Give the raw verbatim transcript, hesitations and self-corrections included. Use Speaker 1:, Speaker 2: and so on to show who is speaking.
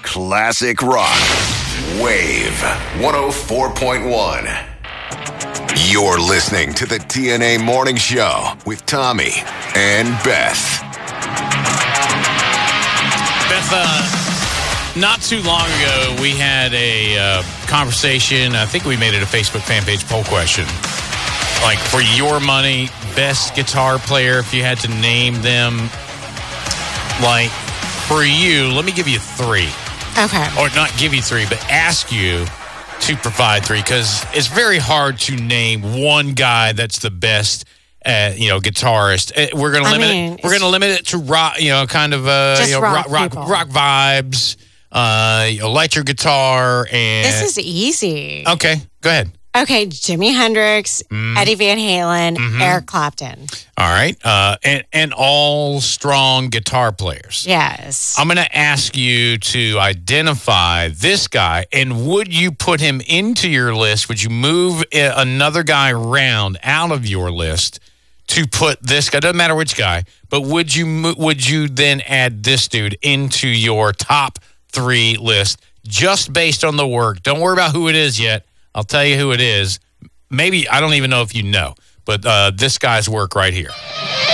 Speaker 1: Classic rock. Wave one oh four point one. You're listening to the T N A Morning Show with Tommy and Beth.
Speaker 2: Beth, uh, not too long ago, we had a uh, conversation. I think we made it a Facebook fan page poll question. Like, for your money, best guitar player, if you had to name them. Like, for you, let me give you three.
Speaker 3: Okay.
Speaker 2: Or not give you three, but ask you to provide three, because it's very hard to name one guy that's the best, uh, you know, guitarist. Uh, We're gonna
Speaker 3: I
Speaker 2: limit
Speaker 3: mean,
Speaker 2: it. We're gonna limit it to rock, you know, kind of uh,
Speaker 3: Just
Speaker 2: you know,
Speaker 3: rock
Speaker 2: rock, rock,
Speaker 3: people.
Speaker 2: rock vibes. Uh, you know, light your guitar and.
Speaker 3: This is easy.
Speaker 2: Okay, go ahead.
Speaker 3: Okay, Jimi Hendrix,
Speaker 2: Mm.
Speaker 3: Eddie Van Halen,
Speaker 2: Mhm.
Speaker 3: Eric Clapton.
Speaker 2: All right, uh, and and all strong guitar players.
Speaker 3: Yes.
Speaker 2: I'm going to ask you to identify this guy, and would you put him into your list? Would you move uh, another guy around out of your list to put this guy? Doesn't matter which guy, but would you mo- would you then add this dude into your top three list just based on the work? Don't worry about who it is yet. I'll tell you who it is. Maybe I don't even know if you know, but uh, this guy's work right here.